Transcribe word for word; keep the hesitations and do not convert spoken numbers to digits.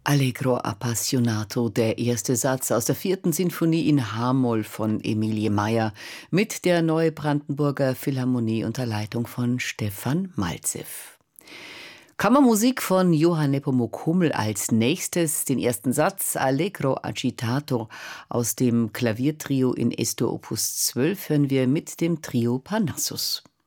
Allegro appassionato, der erste Satz aus der vierten Sinfonie in H-Moll von Emilie Mayer mit der Neubrandenburger Philharmonie unter Leitung von Stefan Malzew. Kammermusik von Johann Nepomuk Hummel als nächstes, den ersten Satz Allegro agitato aus dem Klaviertrio in Es-Dur Opus zwölf hören wir mit dem Trio Parnassus.